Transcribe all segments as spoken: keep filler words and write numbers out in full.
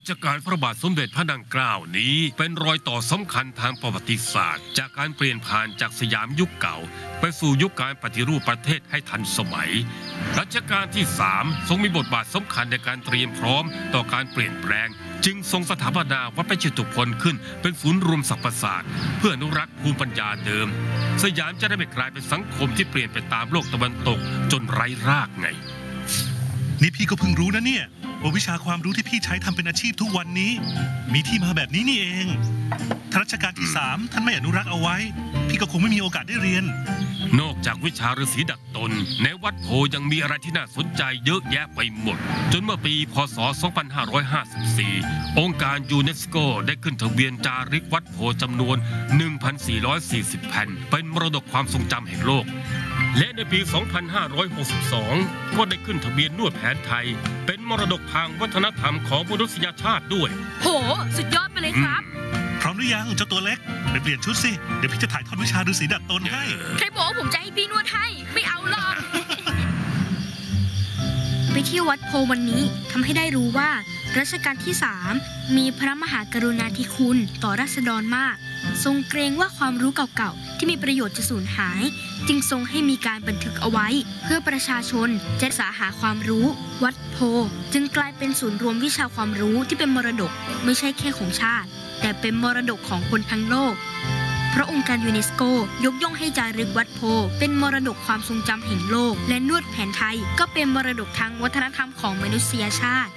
จากการพระบาทสมเด็จพระนางเกล้านี้เป็นรอยต่อสำคัญทางประวัติศาสตร์จากการเปลี่ยนผ่านจากสยามยุคเก่าไปสู่ยุคการปฏิรูปประเทศให้ทันสมัยรัชกาลที่สามทรงมีบทบาทสำคัญในการเตรียมพร้อมต่อการเปลี่ยนแปลงจึงทรงสถาปนาวัดพระเชตุพนขึ้นเป็นศูนย์รวมสรรพศาสตร์เพื่ออนุรักษ์ภูมิปัญญาเดิมสยามจะได้ไม่กลายเป็นสังคมที่เปลี่ยนไปตามโลกตะวันตกจนไร้รากไงนี่พี่ก็เพิ่งรู้นะเนี่ยว่าวิชาความรู้ที่พี่ใช้ทำเป็นอาชีพทุกวันนี้มีที่มาแบบนี้นี่เองถ้ารัชกาลที่สามท่านไม่อนุรักษ์เอาไว้พี่ก็คงไม่มีโอกาสได้เรียนนอกจากวิชาฤาษีดัดตนในวัดโพยังมีอะไรที่น่าสนใจเยอะแยะไปหมดจนเมื่อปีพ.ศ. สองพันห้าร้อยห้าสิบสี่ องค์การยูเนสโกได้ขึ้นทะเบียนจารึกวัดโพจำนวน หนึ่งพันสี่ร้อยสี่สิบ แผ่นเป็นมรดกความทรงจำแห่งโลกและในปี สองพันห้าร้อยหกสิบสอง ก็ได้ขึ้นทะเบียนนวดแผนไทยเป็นมรดกทางวัฒนธรรมของมนุษยชาติด้วยโหสุดยอดไปเลยครับพร้อมหรือยังเจ้าตัวเล็กไปเปลี่ยนชุดสิเดี๋ยวพี่จะถ่ายทอดวิชาฤาษีดัดตนให้ใครบอกว่าผมจะให้พี่นวดให้ไม่เอาหรอกไปเที่ยววัดโพวันนี้ทำให้ได้รู้ว่ารัชกาลที่สามมีพระมหากรุณาธิคุณต่อราษฎรมากทรงเกรงว่าความรู้เก่าๆที่มีประโยชน์จะสูญหายจึงทรงให้มีการบันทึกเอาไว้เพื่อประชาชนจะศึกษาหาความรู้วัดโพจึงกลายเป็นศูนย์รวมวิชาความรู้ที่เป็นมรดกไม่ใช่แค่ของชาติแต่เป็นมรดกของคนทั้งโลกเพราะองค์การยูเนสโกยกย่องให้จารึกวัดโพเป็นมรดกความทรงจำแห่งโลกและนวดแผนไทยก็เป็นมรดกทางวัฒนธรรมของมนุษยชาติ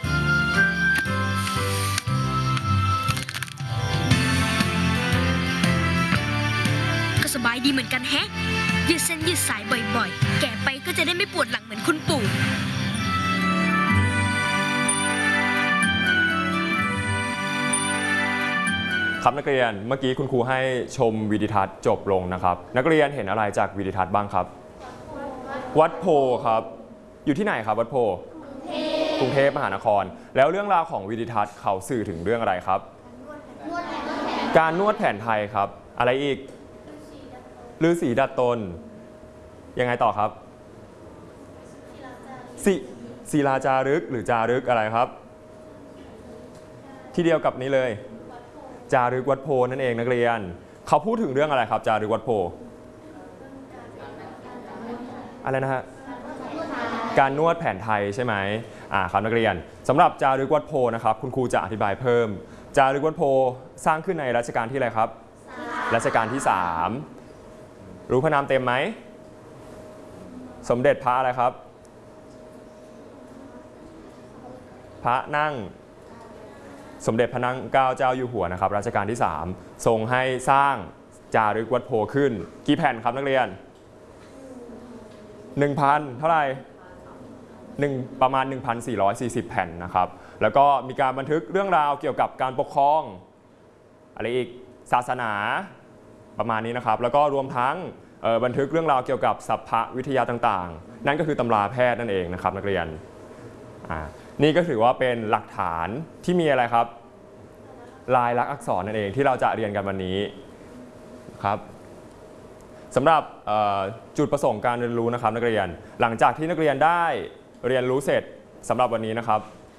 ก็สบายดีเหมือนกันแฮะยืดเส้นยืดสายบ่อยๆแก่ไปก็จะได้ไม่ปวดหลังเหมือนคุณปู่ครับนักเรียนเมื่อกี้คุณครูให้ชมวิดีทัศน์จบลงนะครับนักเรียนเห็นอะไรจากวิดีทัศน์บ้างครับวัดโพครับอยู่ที่ไหนครับวัดโพกรุงเทพมหานครแล้วเรื่องราวของวิดีทัศน์เขาสื่อถึงเรื่องอะไรครับการนวดแผนไทยครับอะไรอีกฤาษีดัดตนยังไงต่อครับศิศิลาจารึกหรือจารึกอะไรครับที่เดียวกับนี้เลยจารึกวัดโพนั่นเองนักเรียนเขาพูดถึงเรื่องอะไรครับจารึกวัดโพอะไรนะฮะการนวดแผนไทยใช่ไหมอ่าครับนักเรียนสำหรับจารึกวัดโพนะครับคุณครูจะอธิบายเพิ่มจารึกวัดโพสร้างขึ้นในรัชกาลที่อะไรครับรัชกาลที่สามรู้พระนามเต็มไหมสมเด็จพระอะไรครับพระนั่งสมเด็จพระนางเกล้าเจ้าอยู่หัวนะครับรัชกาลที่สามทรงให้สร้างจารึกวัดโพขึ้นกี่แผ่นครับนักเรียน หนึ่งพัน เท่าไหร่1ประมาณ หนึ่งพันสี่ร้อยสี่สิบ แผ่นนะครับแล้วก็มีการบันทึกเรื่องราวเกี่ยวกับการปกครองอะไรอีกศาสนาประมาณนี้นะครับแล้วก็รวมทั้งบันทึกเรื่องราวเกี่ยวกับสัพพะวิทยาต่างๆนั่นก็คือตำราแพทย์นั่นเองนะครับนักเรียนนี่ก็ถือว่าเป็นหลักฐานที่มีอะไรครับลายลักษณ์อักษรนั่นเองที่เราจะเรียนกันวันนี้ครับสำหรับจุดประสงค์การเรียนรู้นะครับนักเรียนหลังจากที่นักเรียนได้เรียนรู้เสร็จสำหรับวันนี้นะครับ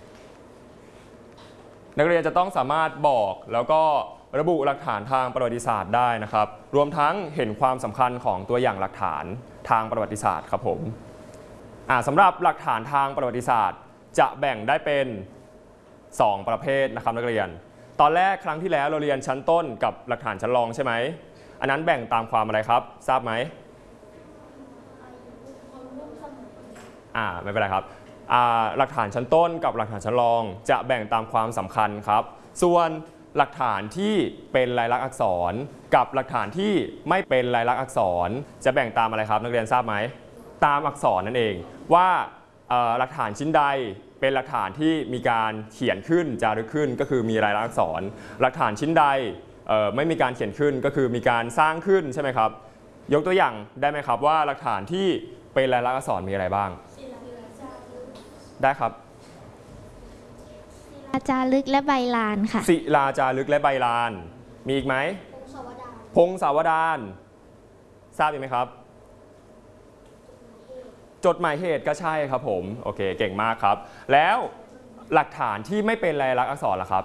นักเรียนจะต้องสามารถบอกแล้วก็ระบุหลักฐานทางประวัติศาสตร์ได้นะครับรวมทั้งเห็นความสำคัญของตัวอย่างหลักฐานทางประวัติศาสตร์ครับผมสำหรับหลักฐานทางประวัติศาสตร์จะแบ่งได้เป็นสองประเภทนะครับนักเรียนตอนแรกครั้งที่แล้วเราเรียนชั้นต้นกับหลักฐานชั้นรองใช่ไหมอันนั้นแบ่งตามความอะไรครับทราบไหมอ่าไม่เป็นไรครับอ่าหลักฐานชั้นต้นกับหลักฐานชั้นรองจะแบ่งตามความสำคัญครับส่วนหลักฐานที่เป็นลายลักษณ์อักษรกับหลักฐานที่ไม่เป็นลายลักษณ์อักษรจะแบ่งตามอะไรครับนักเรียนทราบไหมตามอักษรนั่นเองว่าหลักฐานชิ้นใดเป็นหลักฐานที่มีการเขียนขึ้นจารึกขึ้นก็คือมีลายลักษณ์อักษรหลักฐานชิ้นใดไม่มีการเขียนขึ้นก็คือมีการสร้างขึ้นใช่ไหมครับยกตัวอย่างได้ไหมครับว่าหลักฐานที่เป็นลายลักษณ์อักษรมีอะไรบ้างได้ครับศิลาจารึกและใบลานค่ะศิลาจารึกและใบลานมีอีกไหมพงศาวดารทราบไหมครับจดหมายเหตุก็ใช่ครับผมโอเคเก่งมากครับแล้วหลักฐานที่ไม่เป็นลายลักษณ์อักษรล่ะครับ